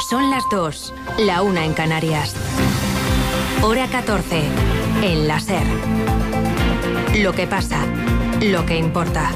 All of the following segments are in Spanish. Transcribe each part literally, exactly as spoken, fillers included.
Son las dos, la una en Canarias. Hora catorce, en la SER. Lo que pasa, lo que importa.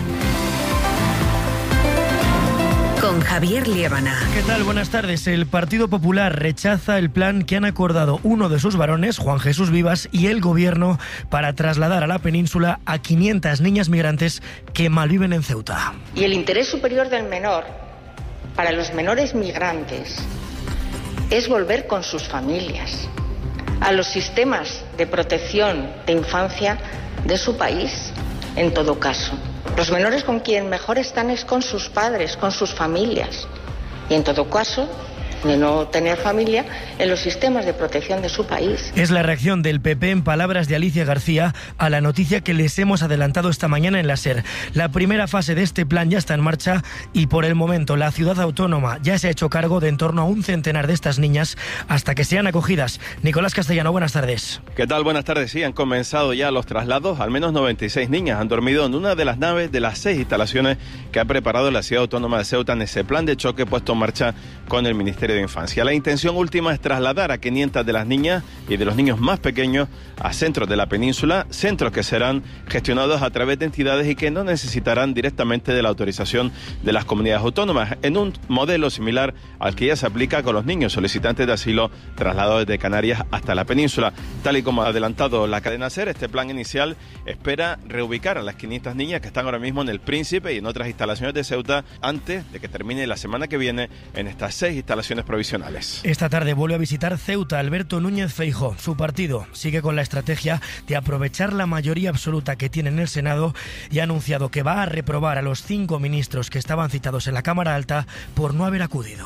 Con Javier Liébana. ¿Qué tal? Buenas tardes. El Partido Popular rechaza el plan que han acordado uno de sus varones, Juan Jesús Vivas, y el Gobierno para trasladar a la península a quinientas niñas migrantes que malviven en Ceuta. Y el interés superior del menor para los menores migrantes es volver con sus familias a los sistemas de protección de infancia de su país, en todo caso. Los menores con quien mejor están es con sus padres, con sus familias. Y en todo caso, de no tener familia, en los sistemas de protección de su país. Es la reacción del P P, en palabras de Alicia García, a la noticia que les hemos adelantado esta mañana en la SER. La primera fase de este plan ya está en marcha y por el momento la ciudad autónoma ya se ha hecho cargo de en torno a un centenar de estas niñas hasta que sean acogidas. Nicolás Castellano, buenas tardes. ¿Qué tal? Buenas tardes. Sí, han comenzado ya los traslados. Al menos noventa y seis niñas han dormido en una de las naves de las seis instalaciones que ha preparado la ciudad autónoma de Ceuta en ese plan de choque puesto en marcha con el Ministerio de Infancia. La intención última es trasladar a quinientas de las niñas y de los niños más pequeños a centros de la península, centros que serán gestionados a través de entidades y que no necesitarán directamente de la autorización de las comunidades autónomas, en un modelo similar al que ya se aplica con los niños solicitantes de asilo trasladados desde Canarias hasta la península. Tal y como ha adelantado la cadena SER, este plan inicial espera reubicar a las quinientas niñas que están ahora mismo en el Príncipe y en otras instalaciones de Ceuta antes de que termine la semana que viene en estas seis instalaciones provisionales. Esta tarde vuelve a visitar Ceuta Alberto Núñez Feijóo. Su partido sigue con la estrategia de aprovechar la mayoría absoluta que tiene en el Senado y ha anunciado que va a reprobar a los cinco ministros que estaban citados en la Cámara Alta por no haber acudido.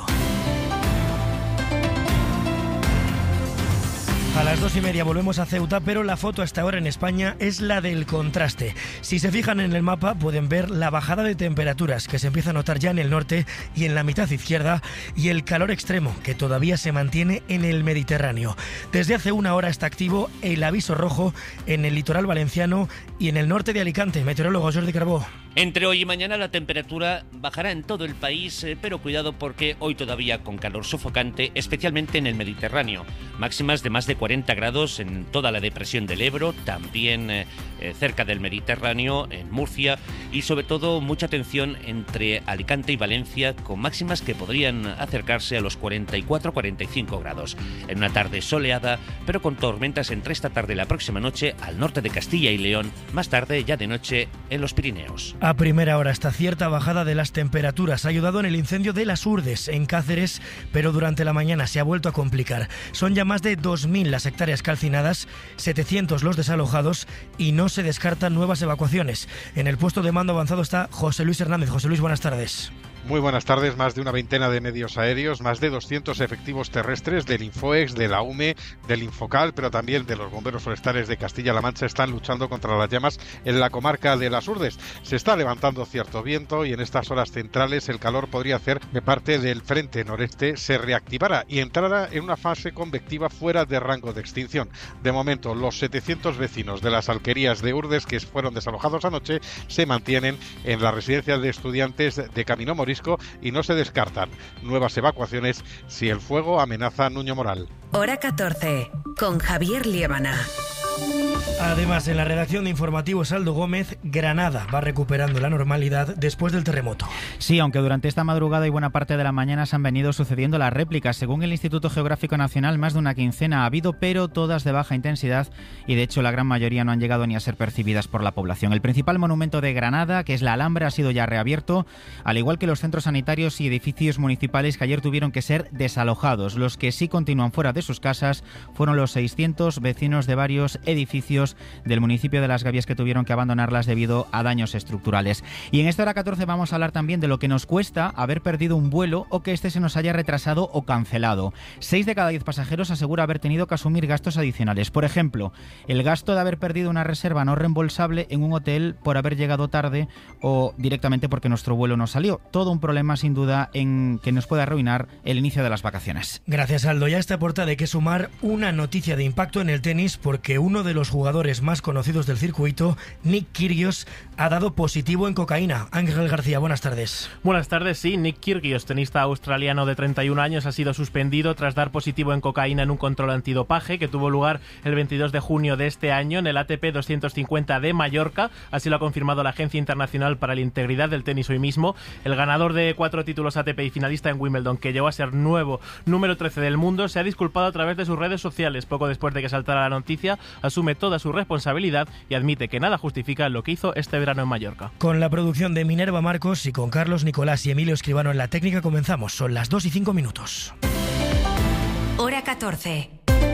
A las dos y media volvemos a Ceuta, pero la foto hasta ahora en España es la del contraste. Si se fijan en el mapa pueden ver la bajada de temperaturas que se empieza a notar ya en el norte y en la mitad izquierda y el calor extremo que todavía se mantiene en el Mediterráneo. Desde hace una hora está activo el aviso rojo en el litoral valenciano y en el norte de Alicante. Meteorólogo Jordi Carbó. Entre hoy y mañana la temperatura bajará en todo el país, eh, pero cuidado porque hoy todavía con calor sofocante, especialmente en el Mediterráneo. Máximas de más de cuarenta grados en toda la depresión del Ebro, también eh, cerca del Mediterráneo, en Murcia, y sobre todo mucha tensión entre Alicante y Valencia, con máximas que podrían acercarse a los cuarenta y cuatro a cuarenta y cinco grados. En una tarde soleada, pero con tormentas entre esta tarde y la próxima noche al norte de Castilla y León, más tarde ya de noche en los Pirineos. A primera hora esta cierta bajada de las temperaturas ha ayudado en el incendio de Las Urdes, en Cáceres, pero durante la mañana se ha vuelto a complicar. Son ya más de dos mil las hectáreas calcinadas, setecientos los desalojados y no se descartan nuevas evacuaciones. En el puesto de mando avanzado está José Luis Hernández. José Luis, buenas tardes. Muy buenas tardes. Más de una veintena de medios aéreos, más de doscientos efectivos terrestres del Infoex, de la U M E, del Infocal, pero también de los bomberos forestales de Castilla-La Mancha están luchando contra las llamas en la comarca de Las Urdes. Se está levantando cierto viento y en estas horas centrales el calor podría hacer que parte del frente noreste se reactivara y entrara en una fase convectiva fuera de rango de extinción. De momento, los setecientos vecinos de las alquerías de Urdes que fueron desalojados anoche se mantienen en la residencia de estudiantes de Camino Morisco y no se descartan nuevas evacuaciones si el fuego amenaza a Nuño Moral. Hora catorce, con Javier Liébana. Además, en la redacción de informativos Aldo Gómez, Granada va recuperando la normalidad después del terremoto. Sí, aunque durante esta madrugada y buena parte de la mañana se han venido sucediendo las réplicas. Según el Instituto Geográfico Nacional, más de una quincena ha habido, pero todas de baja intensidad y de hecho la gran mayoría no han llegado ni a ser percibidas por la población. El principal monumento de Granada, que es la Alhambra, ha sido ya reabierto, al igual que los centros sanitarios y edificios municipales que ayer tuvieron que ser desalojados. Los que sí continúan fuera de sus casas fueron los seiscientos vecinos de varios edificios del municipio de Las Gavias que tuvieron que abandonarlas debido a daños estructurales. Y en esta hora catorce vamos a hablar también de lo que nos cuesta haber perdido un vuelo o que este se nos haya retrasado o cancelado. Seis de cada diez pasajeros asegura haber tenido que asumir gastos adicionales. Por ejemplo, el gasto de haber perdido una reserva no reembolsable en un hotel por haber llegado tarde o directamente porque nuestro vuelo no salió. Todo un problema sin duda en que nos puede arruinar el inicio de las vacaciones. Gracias, Aldo. Ya a esta portada hay que sumar una noticia de impacto en el tenis porque uno de los jugadores jugadores más conocidos del circuito, Nick Kyrgios, ha dado positivo en cocaína. Ángel García, buenas tardes. Buenas tardes, sí. Nick Kyrgios, tenista australiano de treinta y un años, ha sido suspendido tras dar positivo en cocaína en un control antidopaje que tuvo lugar el veintidós de junio de este año en el A T P doscientos cincuenta de Mallorca. Así lo ha confirmado la Agencia Internacional para la Integridad del Tenis hoy mismo. El ganador de cuatro títulos A T P y finalista en Wimbledon, que llegó a ser nuevo número trece del mundo, se ha disculpado a través de sus redes sociales. Poco después de que saltara la noticia, asume toda su responsabilidad y admite que nada justifica lo que hizo este verano en Mallorca. Con la producción de Minerva Marcos y con Carlos Nicolás y Emilio Escribano en la técnica comenzamos. Son las dos y cinco minutos. Hora catorce.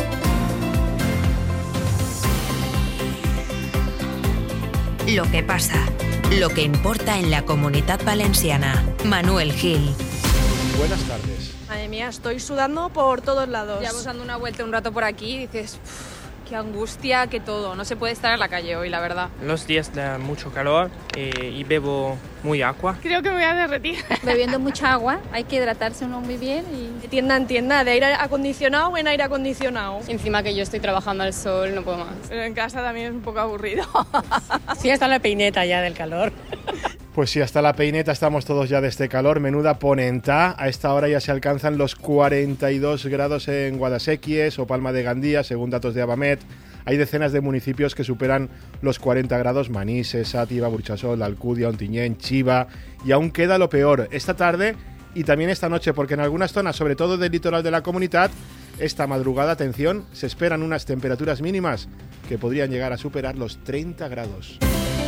Lo que pasa, lo que importa en la Comunitat Valenciana. Manuel Gil. Buenas tardes. Madre mía, estoy sudando por todos lados. Llevamos dando una vuelta un rato por aquí y dices, qué angustia, que todo. No se puede estar en la calle hoy, la verdad. Los días de mucho calor eh, y bebo muy agua. Creo que me voy a derretir. Bebiendo mucha agua, hay que hidratarse uno muy bien. Y... de tienda en tienda, de aire acondicionado en aire acondicionado. Encima que yo estoy trabajando al sol, no puedo más. Pero en casa también es un poco aburrido. Sí, está la peineta ya del calor. Pues sí, hasta la peineta estamos todos ya de este calor. Menuda ponenta. A esta hora ya se alcanzan los cuarenta y dos grados en Guadasséquies o Palma de Gandía, según datos de Abamet. Hay decenas de municipios que superan los cuarenta grados: Manises, Sátiva, Burchasol, Alcudia, Ontinyent, Chiva. Y aún queda lo peor. Esta tarde y también esta noche, porque en algunas zonas, sobre todo del litoral de la comunidad, esta madrugada, atención, se esperan unas temperaturas mínimas que podrían llegar a superar los treinta grados.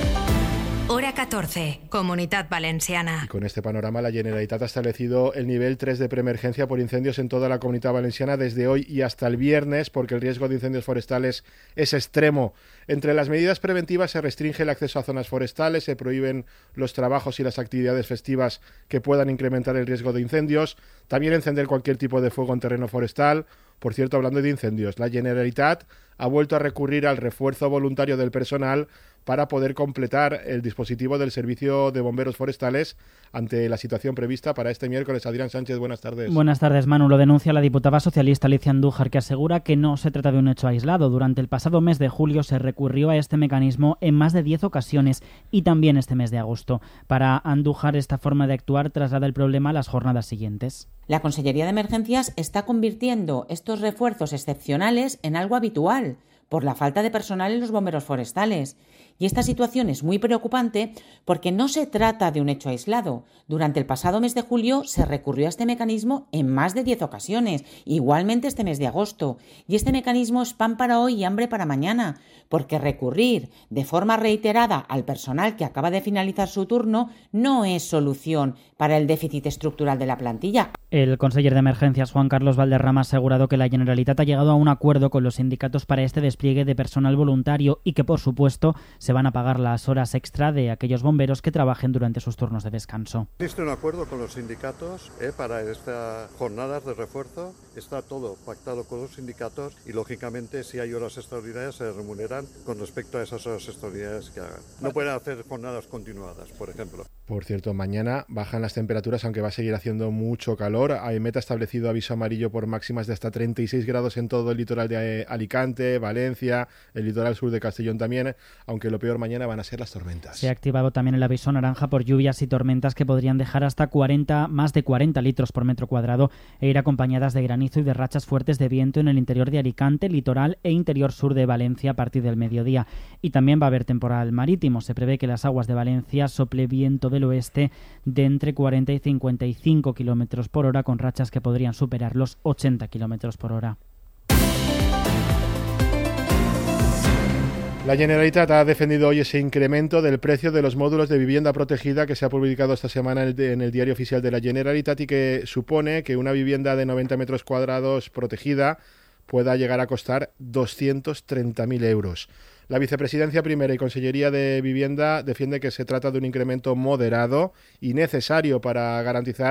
Hora catorce, Comunitat Valenciana. Y con este panorama, la Generalitat ha establecido el nivel tres de preemergencia por incendios en toda la Comunitat Valenciana desde hoy y hasta el viernes, porque el riesgo de incendios forestales es extremo. Entre las medidas preventivas se restringe el acceso a zonas forestales, se prohíben los trabajos y las actividades festivas que puedan incrementar el riesgo de incendios, también encender cualquier tipo de fuego en terreno forestal. Por cierto, hablando de incendios, la Generalitat ha vuelto a recurrir al refuerzo voluntario del personal para poder completar el dispositivo del Servicio de Bomberos Forestales ante la situación prevista para este miércoles. Adrián Sánchez, buenas tardes. Buenas tardes, Manu. Lo denuncia la diputada socialista Alicia Andújar, que asegura que no se trata de un hecho aislado. Durante el pasado mes de julio se recurrió a este mecanismo en más de diez ocasiones y también este mes de agosto. Para Andújar, esta forma de actuar traslada el problema a las jornadas siguientes. La Consellería de Emergencias está convirtiendo estos refuerzos excepcionales en algo habitual por la falta de personal en los bomberos forestales. Y esta situación es muy preocupante porque no se trata de un hecho aislado. Durante el pasado mes de julio se recurrió a este mecanismo en más de diez ocasiones, igualmente este mes de agosto. Y este mecanismo es pan para hoy y hambre para mañana, porque recurrir de forma reiterada al personal que acaba de finalizar su turno no es solución para el déficit estructural de la plantilla. El conseller de Emergencias, Juan Carlos Valderrama, ha asegurado que la Generalitat ha llegado a un acuerdo con los sindicatos para este despliegue de personal voluntario y que, por supuesto, se van a pagar las horas extra de aquellos bomberos que trabajen durante sus turnos de descanso. Existe un acuerdo con los sindicatos eh, para estas jornadas de refuerzo. Está todo pactado con los sindicatos y, lógicamente, si hay horas extraordinarias, se remuneran con respecto a esas horas extraordinarias que hagan. No pueden hacer jornadas continuadas, por ejemplo. Por cierto, mañana bajan las temperaturas, aunque va a seguir haciendo mucho calor. AEMET ha establecido aviso amarillo por máximas de hasta treinta y seis grados en todo el litoral de Alicante, Valencia, el litoral sur de Castellón también, aunque lo peor mañana van a ser las tormentas. Se ha activado también el aviso naranja por lluvias y tormentas que podrían dejar hasta cuarenta, más de cuarenta litros por metro cuadrado e ir acompañadas de granizo y de rachas fuertes de viento en el interior de Alicante, litoral e interior sur de Valencia a partir del mediodía. Y también va a haber temporal marítimo. Se prevé que las aguas de Valencia sople viento del oeste de entre cuarenta y cincuenta y cinco kilómetros por hora, con rachas que podrían superar los ochenta kilómetros por hora. La Generalitat ha defendido hoy ese incremento del precio de los módulos de vivienda protegida que se ha publicado esta semana en el Diario Oficial de la Generalitat y que supone que una vivienda de noventa metros cuadrados protegida pueda llegar a costar doscientos treinta mil euros. La Vicepresidencia Primera y Consellería de Vivienda defiende que se trata de un incremento moderado y necesario para garantizar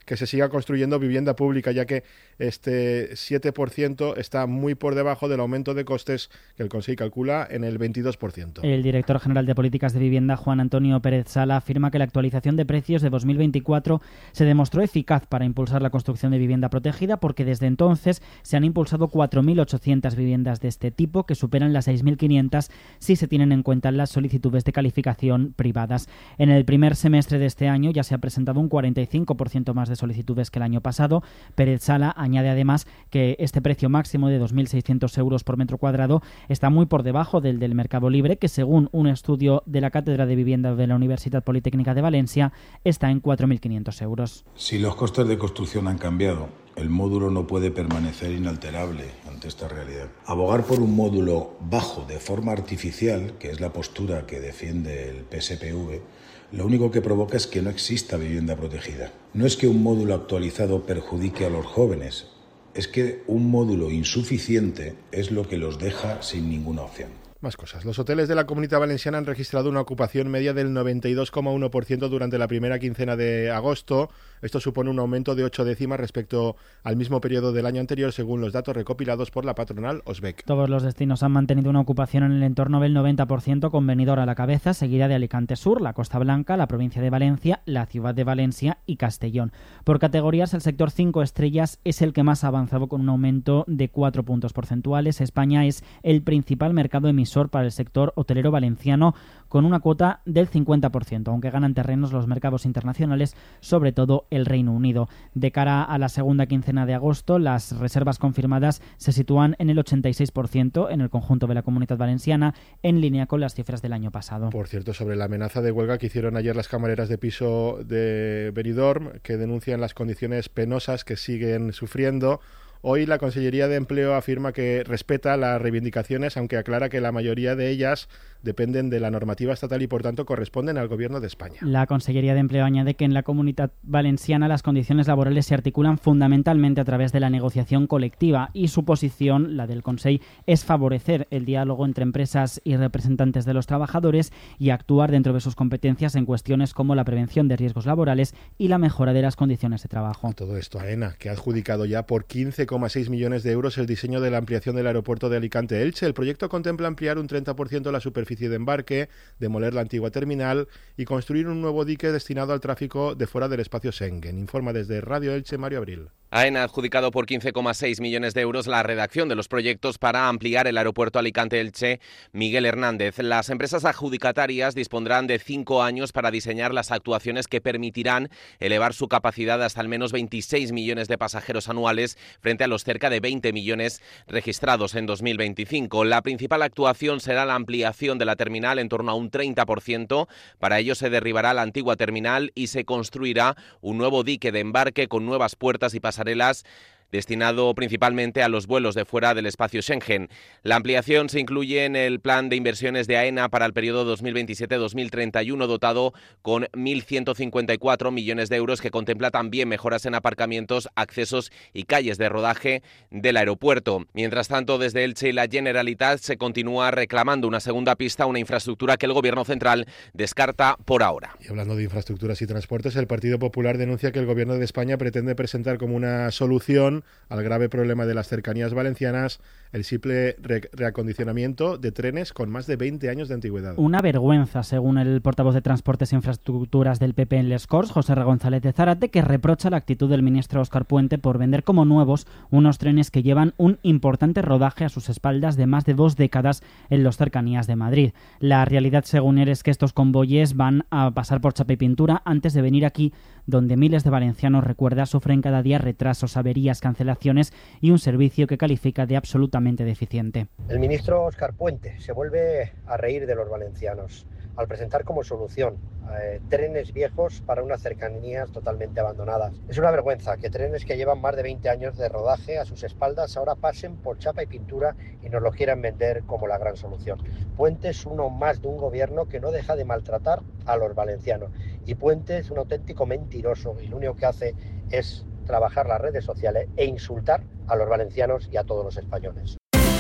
que se siga construyendo vivienda pública, ya que este siete por ciento está muy por debajo del aumento de costes que el Consejo calcula en el veintidós por ciento. El director general de Políticas de Vivienda, Juan Antonio Pérez Sala, afirma que la actualización de precios de dos mil veinticuatro se demostró eficaz para impulsar la construcción de vivienda protegida, porque desde entonces se han impulsado cuatro mil ochocientas viviendas de este tipo, que superan las seis mil quinientas si se tienen en cuenta las solicitudes de calificación privadas. En el primer semestre de este año ya se ha presentado un cuarenta y cinco por ciento más de solicitudes que el año pasado. Pérez Sala añade además que este precio máximo de dos mil seiscientos euros por metro cuadrado está muy por debajo del del mercado libre, que según un estudio de la Cátedra de Vivienda de la Universidad Politécnica de Valencia está en cuatro mil quinientos euros. Si los costes de construcción han cambiado, el módulo no puede permanecer inalterable ante esta realidad. Abogar por un módulo bajo de forma artificial, que es la postura que defiende el P S P V, lo único que provoca es que no exista vivienda protegida. No es que un módulo actualizado perjudique a los jóvenes, es que un módulo insuficiente es lo que los deja sin ninguna opción. Más cosas. Los hoteles de la Comunidad Valenciana han registrado una ocupación media del noventa y dos coma uno por ciento durante la primera quincena de agosto. Esto supone un aumento de ocho décimas respecto al mismo periodo del año anterior, según los datos recopilados por la patronal Osbec. Todos los destinos han mantenido una ocupación en el entorno del noventa por ciento, con Benidorm a la cabeza, seguida de Alicante Sur, la Costa Blanca, la provincia de Valencia, la ciudad de Valencia y Castellón. Por categorías, el sector cinco estrellas es el que más ha avanzado, con un aumento de cuatro puntos porcentuales. España es el principal mercado emisor para el sector hotelero valenciano, con una cuota del cincuenta por ciento, aunque ganan terrenos los mercados internacionales, sobre todo el Reino Unido. De cara a la segunda quincena de agosto, las reservas confirmadas se sitúan en el ochenta y seis por ciento en el conjunto de la Comunidad Valenciana, en línea con las cifras del año pasado. Por cierto, sobre la amenaza de huelga que hicieron ayer las camareras de piso de Benidorm, que denuncian las condiciones penosas que siguen sufriendo, hoy la Consellería de Empleo afirma que respeta las reivindicaciones, aunque aclara que la mayoría de ellas dependen de la normativa estatal y por tanto corresponden al Gobierno de España. La Consellería de Empleo añade que en la Comunidad Valenciana las condiciones laborales se articulan fundamentalmente a través de la negociación colectiva, y su posición, la del Consell, es favorecer el diálogo entre empresas y representantes de los trabajadores y actuar dentro de sus competencias en cuestiones como la prevención de riesgos laborales y la mejora de las condiciones de trabajo. Todo esto AENA, que ha adjudicado ya por quince coma seis millones de euros el diseño de la ampliación del aeropuerto de Alicante-Elche. El proyecto contempla ampliar un treinta por ciento la superficie de embarque, demoler la antigua terminal y construir un nuevo dique destinado al tráfico de fuera del espacio Schengen. Informa desde Radio Elche, Mario Abril. AENA ha adjudicado por quince coma seis millones de euros la redacción de los proyectos para ampliar el aeropuerto Alicante-Elche Miguel Hernández. Las empresas adjudicatarias dispondrán de cinco años para diseñar las actuaciones que permitirán elevar su capacidad hasta al menos veintiséis millones de pasajeros anuales, frente a los cerca de veinte millones registrados en dos mil veinticinco. La principal actuación será la ampliación de la terminal en torno a un treinta por ciento. Para ello se derribará la antigua terminal y se construirá un nuevo dique de embarque con nuevas puertas y pasarelas, destinado principalmente a los vuelos de fuera del espacio Schengen. La ampliación se incluye en el plan de inversiones de AENA para el periodo dos mil veintisiete a dos mil treinta y uno, dotado con mil ciento cincuenta y cuatro millones de euros, que contempla también mejoras en aparcamientos, accesos y calles de rodaje del aeropuerto. Mientras tanto, desde Elche y la Generalitat se continúa reclamando una segunda pista, una infraestructura que el Gobierno central descarta por ahora. Y hablando de infraestructuras y transportes, el Partido Popular denuncia que el Gobierno de España pretende presentar como una solución al grave problema de las cercanías valencianas el simple re- reacondicionamiento de trenes con más de veinte años de antigüedad. Una vergüenza, según el portavoz de Transportes e Infraestructuras del P P en Les Corts, José R. González de Zárate, que reprocha la actitud del ministro Óscar Puente por vender como nuevos unos trenes que llevan un importante rodaje a sus espaldas de más de dos décadas en las cercanías de Madrid. La realidad, según él, es que estos convoyes van a pasar por chapa y pintura antes de venir aquí, donde miles de valencianos, recuerda, sufren cada día retrasos, averías, cancelaciones y un servicio que califica de absolutamente deficiente. El ministro Óscar Puente se vuelve a reír de los valencianos al presentar como solución eh, trenes viejos para unas cercanías totalmente abandonadas. Es una vergüenza que trenes que llevan más de veinte años de rodaje a sus espaldas ahora pasen por chapa y pintura y nos lo quieran vender como la gran solución. Puente es uno más de un gobierno que no deja de maltratar a los valencianos, y Puente es un auténtico mentiroso y lo único que hace es trabajar las redes sociales e insultar a los valencianos y a todos los españoles.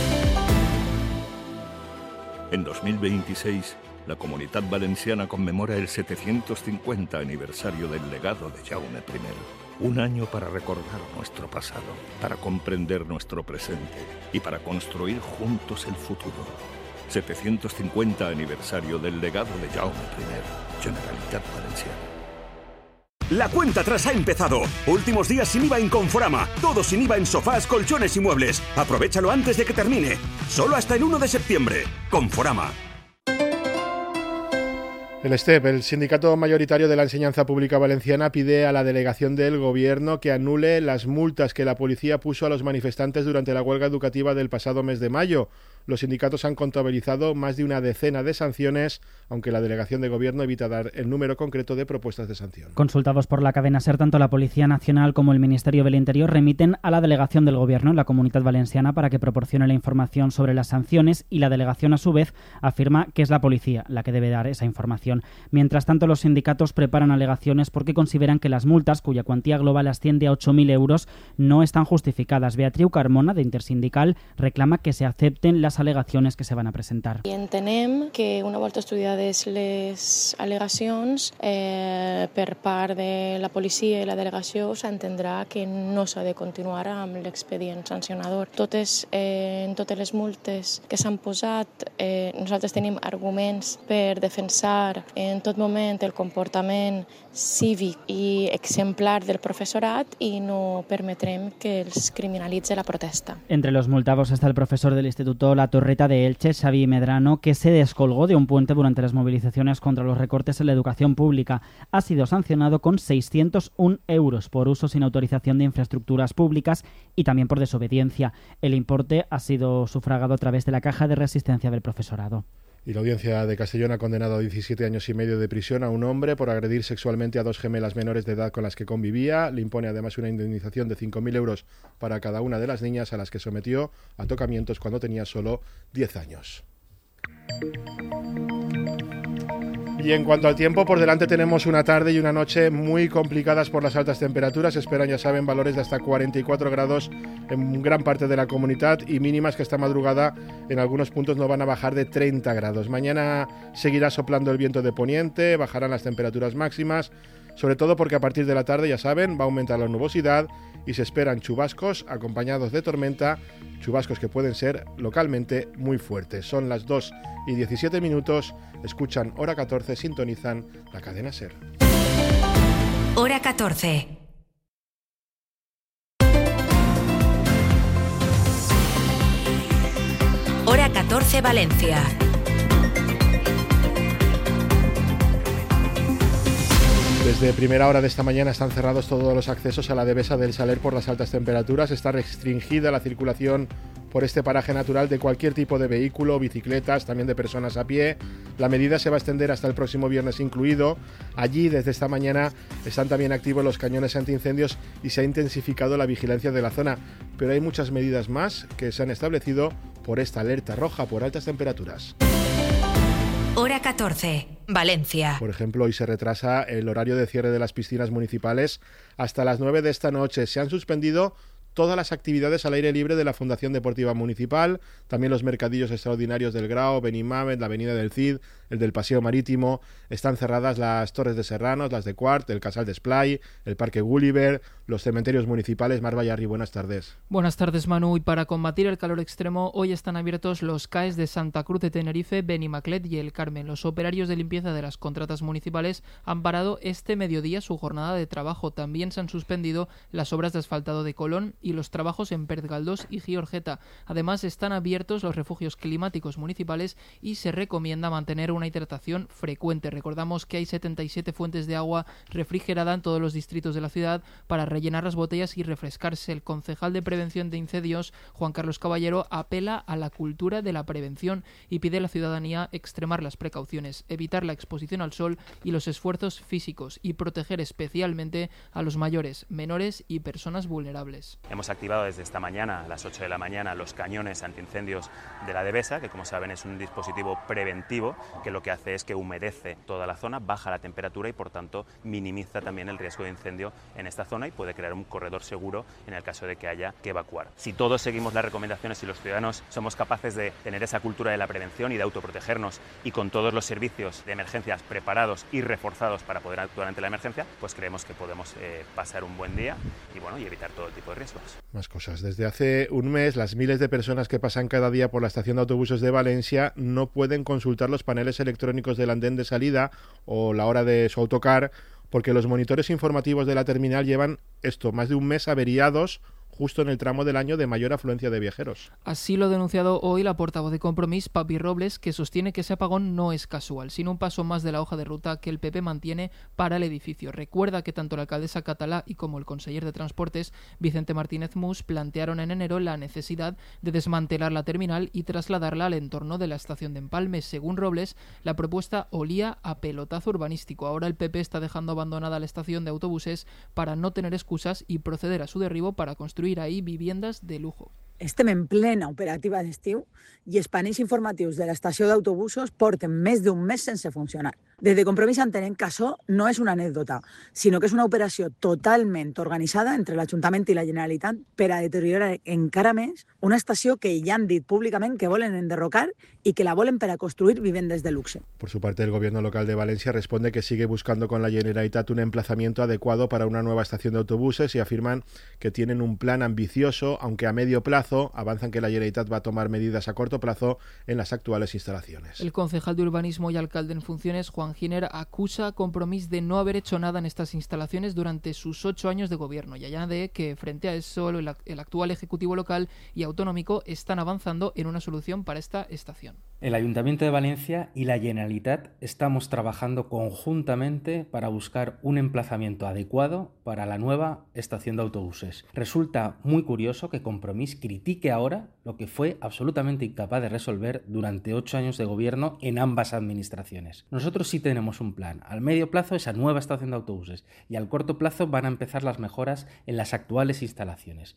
En dos mil veintiséis, la Comunitat Valenciana conmemora el setecientos cincuenta aniversario del legado de Jaume primero. Un año para recordar nuestro pasado, para comprender nuestro presente y para construir juntos el futuro. setecientos cincuenta aniversario del legado de Jaume primero, Generalitat Valenciana. La cuenta atrás ha empezado. Últimos días sin I V A en Conforama. Todo sin I V A en sofás, colchones y muebles. Aprovéchalo antes de que termine. Solo hasta el uno de septiembre. Conforama. El S T E P, el sindicato mayoritario de la enseñanza pública valenciana, pide a la delegación del Gobierno que anule las multas que la policía puso a los manifestantes durante la huelga educativa del pasado mes de mayo. Los sindicatos han contabilizado más de una decena de sanciones, aunque la delegación de Gobierno evita dar el número concreto de propuestas de sanción. Consultados por la cadena SER, tanto la Policía Nacional como el Ministerio del Interior remiten a la delegación del Gobierno en la Comunitat Valenciana para que proporcione la información sobre las sanciones, y la delegación, a su vez, afirma que es la policía la que debe dar esa información. Mientras tanto, los sindicatos preparan alegaciones porque consideran que las multas, cuya cuantía global asciende a ocho mil euros, no están justificadas. Beatriu Carmona, de Intersindical, reclama que se acepten las al·legacions que se van a presentar. I entenem que una volta estudiades les al·legacions eh, per part de la policia i la delegació s'entendrà que no s'ha de continuar amb l'expedient sancionador. Totes, eh, en totes les multes que s'han posat, eh, nosaltres tenim arguments per defensar en tot moment el comportament cívic i exemplar del professorat i no permetrem que els criminalitze la protesta. Entre los multados está el profesor del Instituto La Torreta de Elche, Xavi Medrano, que se descolgó de un puente durante las movilizaciones contra los recortes en la educación pública. Ha sido sancionado con seiscientos un euros por uso sin autorización de infraestructuras públicas y también por desobediencia. El importe ha sido sufragado a través de la caja de resistencia del profesorado. Y la audiencia de Castellón ha condenado a diecisiete años y medio de prisión a un hombre por agredir sexualmente a dos gemelas menores de edad con las que convivía. Le impone además una indemnización de cinco mil euros para cada una de las niñas a las que sometió a tocamientos cuando tenía solo diez años. Y en cuanto al tiempo, por delante tenemos una tarde y una noche muy complicadas por las altas temperaturas. Esperan, ya saben, valores de hasta cuarenta y cuatro grados en gran parte de la comunidad y mínimas que esta madrugada en algunos puntos no van a bajar de treinta grados. Mañana seguirá soplando el viento de poniente, bajarán las temperaturas máximas, sobre todo porque a partir de la tarde, ya saben, va a aumentar la nubosidad y se esperan chubascos acompañados de tormenta, chubascos que pueden ser localmente muy fuertes. Son las dos y diecisiete minutos, escuchan Hora catorce, sintonizan la cadena SER. Hora catorce. Hora catorce, Valencia. Desde primera hora de esta mañana están cerrados todos los accesos a la Devesa del Saler por las altas temperaturas. Está restringida la circulación por este paraje natural de cualquier tipo de vehículo, bicicletas, también de personas a pie. La medida se va a extender hasta el próximo viernes incluido. Allí, desde esta mañana, están también activos los cañones antiincendios y se ha intensificado la vigilancia de la zona. Pero hay muchas medidas más que se han establecido por esta alerta roja por altas temperaturas. Hora catorce, Valencia. Por ejemplo, hoy se retrasa el horario de cierre de las piscinas municipales hasta las nueve de esta noche. Se han suspendido todas las actividades al aire libre de la Fundación Deportiva Municipal, también los mercadillos extraordinarios del Grao, Benimamet, la Avenida del Cid, el del Paseo Marítimo. Están cerradas las Torres de Serranos, las de Quart, el Casal d'Esplai, el Parque Gulliver, los cementerios municipales. Mar Vallarri, buenas tardes. Buenas tardes, Manu. Y para combatir el calor extremo, hoy están abiertos los C A E S de Santa Cruz de Tenerife, Benimaclet y El Carmen. Los operarios de limpieza de las contratas municipales han parado este mediodía su jornada de trabajo. También se han suspendido las obras de asfaltado de Colón y los trabajos en Pérez Galdós y Giorgeta. Además, están abiertos los refugios climáticos municipales y se recomienda mantener una hidratación frecuente. Recordamos que hay setenta y siete fuentes de agua refrigerada en todos los distritos de la ciudad para rellenar las botellas y refrescarse. El concejal de Prevención de Incendios, Juan Carlos Caballero, apela a la cultura de la prevención y pide a la ciudadanía extremar las precauciones, evitar la exposición al sol y los esfuerzos físicos y proteger especialmente a los mayores, menores y personas vulnerables. Hemos activado desde esta mañana, a las ocho de la mañana, los cañones antiincendios de la Devesa, que como saben es un dispositivo preventivo que lo que hace es que humedece toda la zona, baja la temperatura y por tanto minimiza también el riesgo de incendio en esta zona y puede crear un corredor seguro en el caso de que haya que evacuar. Si todos seguimos las recomendaciones y los ciudadanos somos capaces de tener esa cultura de la prevención y de autoprotegernos y con todos los servicios de emergencias preparados y reforzados para poder actuar ante la emergencia, pues creemos que podemos eh, pasar un buen día y bueno y evitar todo tipo de riesgos. Más cosas. Desde hace un mes, las miles de personas que pasan cada día por la estación de autobuses de Valencia no pueden consultar los paneles electrónicos del andén de salida o la hora de su autocar porque los monitores informativos de la terminal llevan esto, más de un mes averiados justo en el tramo del año de mayor afluencia de viajeros. Así lo ha denunciado hoy la portavoz de Compromís, Papi Robles, que sostiene que ese apagón no es casual, sino un paso más de la hoja de ruta que el P P mantiene para el edificio. Recuerda que tanto la alcaldesa Catalá y como el conseller de Transportes, Vicente Martínez Mus, plantearon en enero la necesidad de desmantelar la terminal y trasladarla al entorno de la estación de Empalme. Según Robles, la propuesta olía a pelotazo urbanístico. Ahora el P P está dejando abandonada la estación de autobuses para no tener excusas y proceder a su derribo para construir ahí viviendas de lujo. Estem en plena operativa d'estiu i els panells informatius de l'estació d'autobusos porten més d'un mes sense funcionar. Des de Compromís entenem que això no és una anècdota, sinó que és una operació totalment organitzada entre l'Ajuntament i la Generalitat per a deteriorar encara més una estació que ja han dit públicament que volen enderrocar y que la volen para construir viviendas de luxe. Por su parte, el gobierno local de Valencia responde que sigue buscando con la Generalitat un emplazamiento adecuado para una nueva estación de autobuses y afirman que tienen un plan ambicioso, aunque a medio plazo avanzan que la Generalitat va a tomar medidas a corto plazo en las actuales instalaciones. El concejal de Urbanismo y alcalde en funciones, Juan Giner, acusa a Compromís de no haber hecho nada en estas instalaciones durante sus ocho años de gobierno y añade que frente a eso el, el actual Ejecutivo local y autonómico están avanzando en una solución para esta estación. El Ayuntamiento de Valencia y la Generalitat estamos trabajando conjuntamente para buscar un emplazamiento adecuado para la nueva estación de autobuses. Resulta muy curioso que Compromís critique ahora lo que fue absolutamente incapaz de resolver durante ocho años de gobierno en ambas administraciones. Nosotros sí tenemos un plan. Al medio plazo esa nueva estación de autobuses y al corto plazo van a empezar las mejoras en las actuales instalaciones.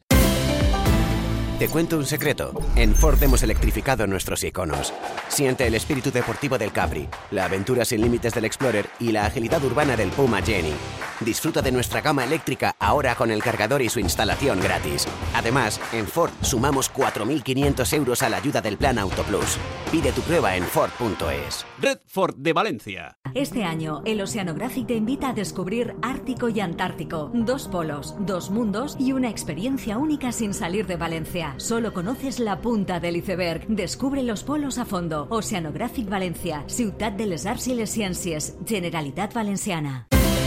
Te cuento un secreto. En Ford hemos electrificado nuestros iconos. Siente el espíritu deportivo del Capri, la aventura sin límites del Explorer y la agilidad urbana del Puma Jenny. Disfruta de nuestra gama eléctrica ahora con el cargador y su instalación gratis. Además, en Ford sumamos cuatro mil quinientos euros a la ayuda del Plan Auto Plus. Pide tu prueba en Ford punto es. Red Ford de Valencia. Este año, el Oceanographic te invita a descubrir Ártico y Antártico. Dos polos, dos mundos y una experiencia única sin salir de Valencia. Solo conoces la punta del iceberg. Descubre los polos a fondo. Oceanographic Valencia, Ciutat de les Arts i les Ciències, Generalitat Valenciana.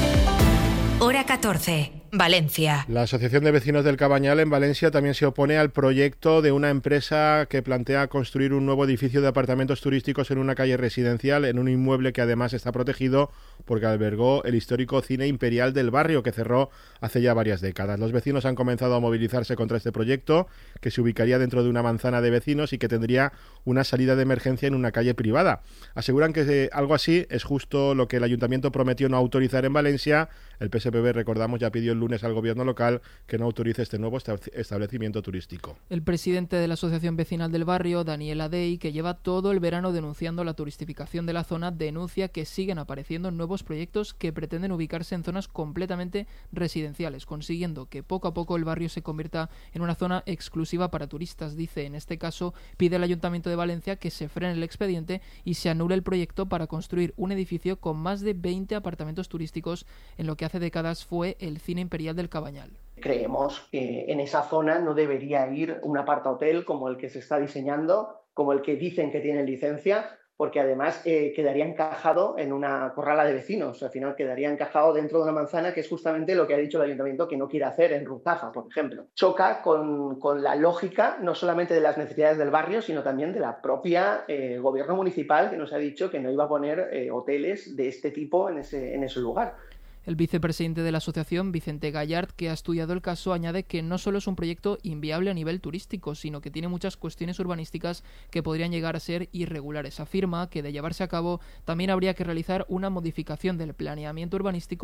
Hora catorce. Valencia. La Asociación de Vecinos del Cabañal en Valencia también se opone al proyecto de una empresa que plantea construir un nuevo edificio de apartamentos turísticos en una calle residencial, en un inmueble que además está protegido porque albergó el histórico Cine Imperial del barrio, que cerró hace ya varias décadas. Los vecinos han comenzado a movilizarse contra este proyecto, que se ubicaría dentro de una manzana de vecinos y que tendría una salida de emergencia en una calle privada. Aseguran que algo así es justo lo que el ayuntamiento prometió no autorizar en Valencia. El P S P B, recordamos, ya pidió el lunes al gobierno local que no autorice este nuevo establecimiento turístico. El presidente de la Asociación Vecinal del Barrio, Daniel Adey, que lleva todo el verano denunciando la turistificación de la zona, denuncia que siguen apareciendo nuevos proyectos que pretenden ubicarse en zonas completamente residenciales, consiguiendo que poco a poco el barrio se convierta en una zona exclusiva para turistas. Dice, en este caso, pide al Ayuntamiento de Valencia que se frene el expediente y se anule el proyecto para construir un edificio con más de veinte apartamentos turísticos en lo que hace décadas fue el Cine Imperial del Cabañal. Creemos que en esa zona no debería ir un apartahotel como el que se está diseñando, como el que dicen que tiene licencia, porque además eh, quedaría encajado en una corrala de vecinos. Al final quedaría encajado dentro de una manzana, que es justamente lo que ha dicho el ayuntamiento que no quiere hacer en Ruzafa, por ejemplo. Choca con, con la lógica no solamente de las necesidades del barrio, sino también de la propia eh, gobierno municipal, que nos ha dicho que no iba a poner eh, hoteles de este tipo en ese, en ese lugar. El vicepresidente de la asociación, Vicente Gallard, que ha estudiado el caso, añade que no solo es un proyecto inviable a nivel turístico, sino que tiene muchas cuestiones urbanísticas que podrían llegar a ser irregulares. Afirma que, de llevarse a cabo, también habría que realizar una modificación del planeamiento urbanístico